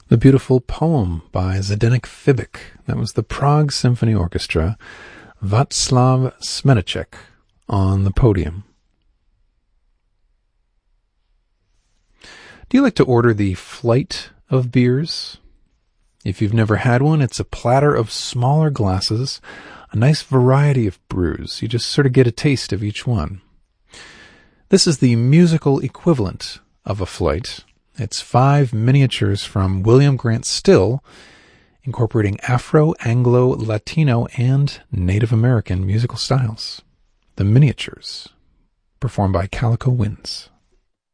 The beautiful poem by Zdeněk Fibik. That was the Prague Symphony Orchestra, Václav Smedeček on the podium. Do you like to order the flight of beers? If you've never had one, it's a platter of smaller glasses, a nice variety of brews. You just sort of get a taste of each one. This is the musical equivalent of a flight. It's 5 miniatures from William Grant Still, incorporating Afro, Anglo, Latino, and Native American musical styles. The Miniatures, performed by Calico Winds.